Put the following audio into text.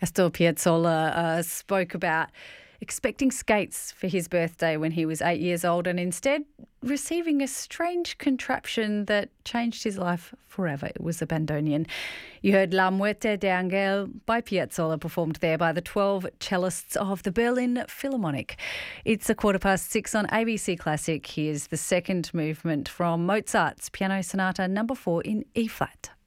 Astor Piazzolla spoke about expecting skates for his birthday when he was 8 years old and instead receiving a strange contraption that changed his life forever. It was a bandoneon. You heard La Muerte de Angel by Piazzolla, performed there by the 12 cellists of the Berlin Philharmonic. It's 6:15 on ABC Classic. Here's the second movement from Mozart's Piano Sonata No. 4 in E-flat.